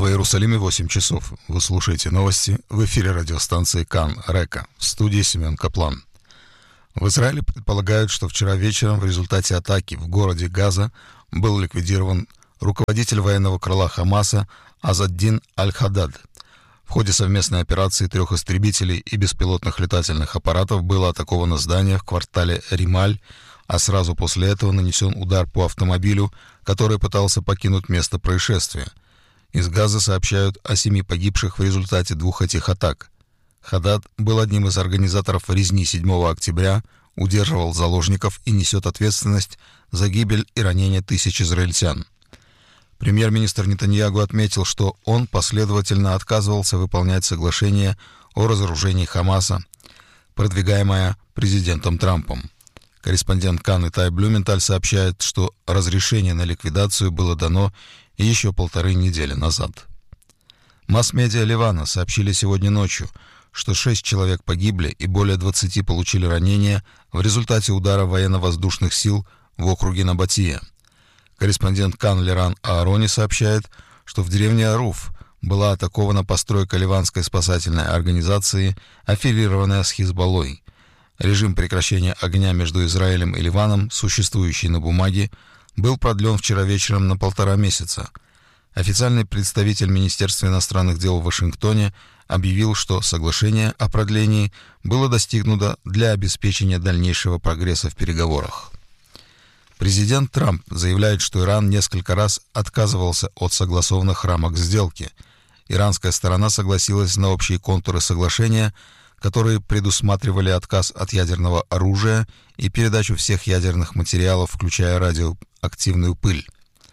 Иерусалиме 8 часов. Вы слушаете новости в эфире радиостанции Кан Река. В студии Семен Каплан. В Израиле предполагают, что вчера вечером в результате атаки в городе Газа был ликвидирован руководитель военного крыла Хамаса Азаддин Аль-Хадад. В ходе совместной операции 3 истребителей и беспилотных летательных аппаратов было атаковано здание в квартале Рималь, а сразу после этого нанесен удар по автомобилю, который пытался покинуть место происшествия. Из Газа сообщают о 7 погибших в результате 2 этих атак. Хадад был одним из организаторов резни 7 октября, удерживал заложников и несет ответственность за гибель и ранение тысяч израильтян. Премьер-министр Нетаньяху отметил, что он последовательно отказывался выполнять соглашение о разоружении Хамаса, продвигаемое президентом Трампом. Корреспондент Кан Итай Блюменталь сообщает, что разрешение на ликвидацию было дано еще 1,5 недели назад. Масс-медиа Ливана сообщили сегодня ночью, что 6 человек погибли и более 20 получили ранения в результате удара военно-воздушных сил в округе Набатия. Корреспондент Кан Леран Аарони сообщает, что в деревне Аруф была атакована постройка ливанской спасательной организации, аффилированная с Хизбаллой. Режим прекращения огня между Израилем и Ливаном, существующий на бумаге, был продлен вчера вечером на 1,5 месяца. Официальный представитель Министерства иностранных дел в Вашингтоне объявил, что соглашение о продлении было достигнуто для обеспечения дальнейшего прогресса в переговорах. Президент Трамп заявляет, что Иран несколько раз отказывался от согласованных рамок сделки. Иранская сторона согласилась на общие контуры соглашения, которые предусматривали отказ от ядерного оружия и передачу всех ядерных материалов, включая радиоактивную пыль.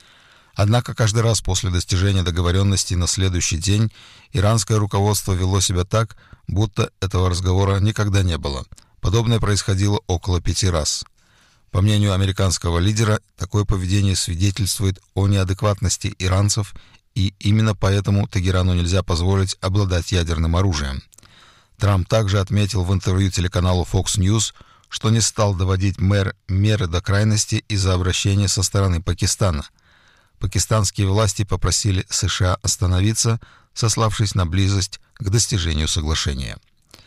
Однако каждый раз после достижения договоренности на следующий день иранское руководство вело себя так, будто этого разговора никогда не было. Подобное происходило около 5 раз. По мнению американского лидера, такое поведение свидетельствует о неадекватности иранцев, и именно поэтому Тегерану нельзя позволить обладать ядерным оружием. Трамп также отметил в интервью телеканалу Fox News, что не стал доводить меры до крайности из-за обращения со стороны Пакистана. Пакистанские власти попросили США остановиться, сославшись на близость к достижению соглашения.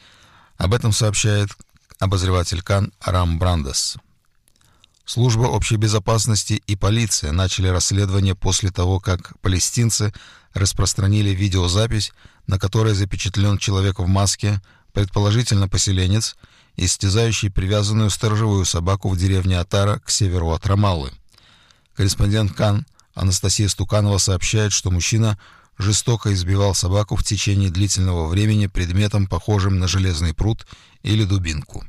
Об этом сообщает обозреватель Кан Арам Брандес. Служба общей безопасности и полиция начали расследование после того, как палестинцы распространили видеозапись, на которой запечатлен человек в маске, предположительно поселенец, истязающий привязанную сторожевую собаку в деревне Атара к северу от Рамаллы. Корреспондент Кан Анастасия Стуканова сообщает, что мужчина жестоко избивал собаку в течение длительного времени предметом, похожим на железный прут или дубинку.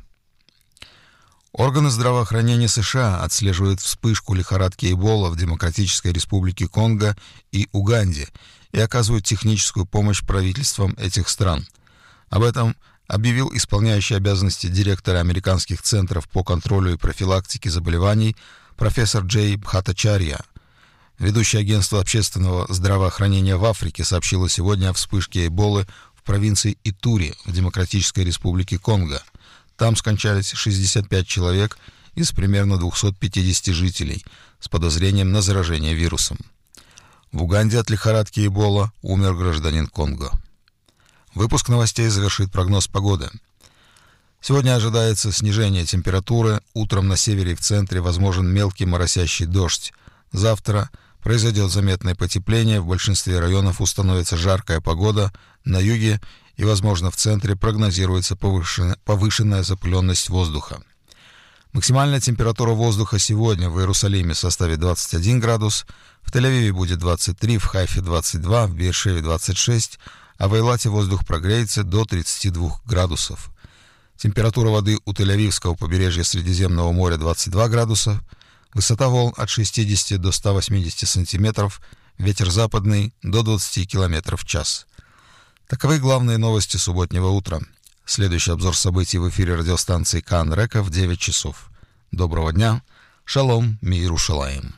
Органы здравоохранения США отслеживают вспышку лихорадки Эбола в Демократической Республике Конго и Уганде и оказывают техническую помощь правительствам этих стран. Об этом объявил исполняющий обязанности директора американских центров по контролю и профилактике заболеваний профессор Джей Бхаттачарья. Ведущее агентство общественного здравоохранения в Африке сообщило сегодня о вспышке Эболы в провинции Итури в Демократической Республике Конго. Там скончались 65 человек из примерно 250 жителей с подозрением на заражение вирусом. В Уганде от лихорадки Эбола умер гражданин Конго. Выпуск новостей завершит прогноз погоды. Сегодня ожидается снижение температуры. Утром на севере и в центре возможен мелкий моросящий дождь. Завтра произойдет заметное потепление. В большинстве районов установится жаркая погода. На юге и, возможно, в центре прогнозируется повышенная запыленность воздуха. Максимальная температура воздуха сегодня в Иерусалиме составит 21 градус, в Тель-Авиве будет 23, в Хайфе 22, в Беэр-Шеве 26, а в Эйлате воздух прогреется до 32 градусов. Температура воды у Тель-Авивского побережья Средиземного моря 22 градуса, высота волн от 60 до 180 сантиметров, ветер западный до 20 километров в час. Таковы главные новости субботнего утра. Следующий обзор событий в эфире радиостанции Кан Река в 9 часов. Доброго дня. Шалом, Миерушалаим.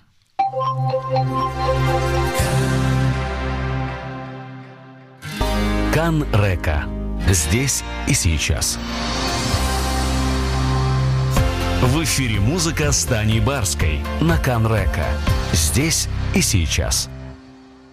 Кан Река. Здесь и сейчас. В эфире музыка с Таней Барской на Кан Река. Здесь и сейчас.